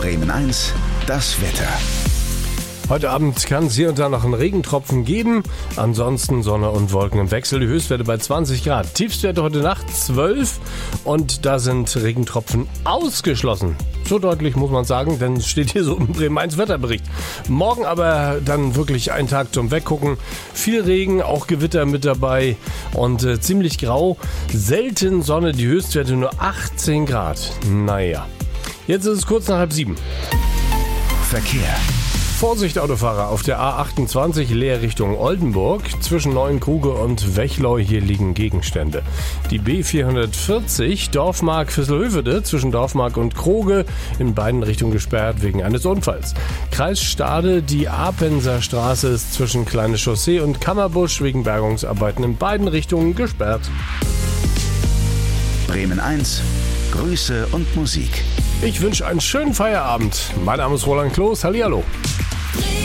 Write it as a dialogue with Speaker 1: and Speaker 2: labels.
Speaker 1: Bremen 1, das Wetter.
Speaker 2: Heute Abend kann es hier und da noch einen Regentropfen geben. Ansonsten Sonne und Wolken im Wechsel. Die Höchstwerte bei 20 Grad. Tiefstwerte heute Nacht 12. Und da sind Regentropfen ausgeschlossen. So deutlich muss man sagen, denn es steht hier so im Bremen 1 Wetterbericht. Morgen aber dann wirklich ein Tag zum Weggucken. Viel Regen, auch Gewitter mit dabei und ziemlich grau. Selten Sonne, die Höchstwerte nur 18 Grad. Naja, jetzt ist es kurz nach 6:30.
Speaker 1: Verkehr.
Speaker 2: Vorsicht Autofahrer auf der A28 leer Richtung Oldenburg. Zwischen Neuenkruge und Wechlau hier liegen Gegenstände. Die B440 Dorfmark-Visselhövede zwischen Dorfmark und Kroge in beiden Richtungen gesperrt wegen eines Unfalls. Kreis Stade, die Apenser Straße ist zwischen Kleine Chaussee und Kammerbusch wegen Bergungsarbeiten in beiden Richtungen gesperrt.
Speaker 1: Bremen 1, Grüße und Musik.
Speaker 2: Ich wünsche einen schönen Feierabend. Mein Name ist Roland Kloß. Hallihallo.